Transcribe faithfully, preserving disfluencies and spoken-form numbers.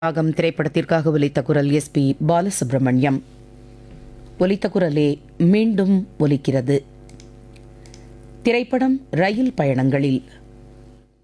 ராகம் திரைப்படத்திற்காக ஒலித்த குரல் எஸ் பி பாலசுப்ரமணியம். ஒலித்த குரலே மீண்டும் ஒலிக்கிறது. திரைப்படம் ரயில் பயணங்களில்.